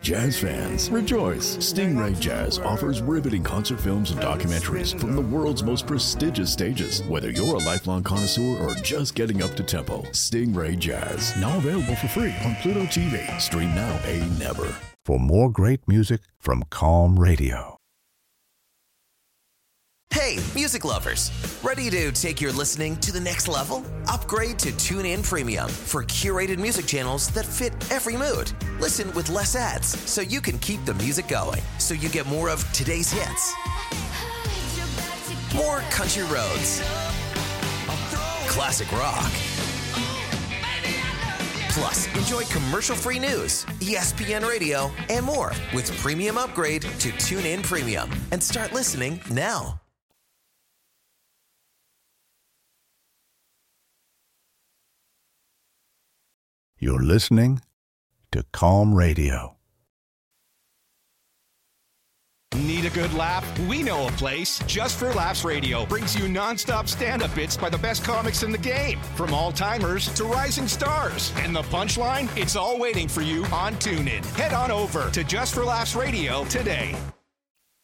Jazz fans, rejoice! Stingray Jazz offers riveting concert films and documentaries from the world's most prestigious stages. Whether you're a lifelong connoisseur or just getting up to tempo, Stingray Jazz, now available for free on Pluto TV. Stream now, pay never. For more great music from Calm Radio. Hey, music lovers. Ready to take your listening to the next level? Upgrade to TuneIn Premium for curated music channels that fit every mood. Listen with less ads so you can keep the music going. So you get more of today's hits, more country roads, classic rock. Plus, enjoy commercial-free news, ESPN Radio, and more with Premium Upgrade to TuneIn Premium. And start listening now. You're listening to Calm Radio. Need a good laugh? We know a place. Just for Laughs Radio brings you non-stop stand-up bits by the best comics in the game. From all-timers to rising stars. And the punchline? It's all waiting for you on TuneIn. Head on over to Just for Laughs Radio today.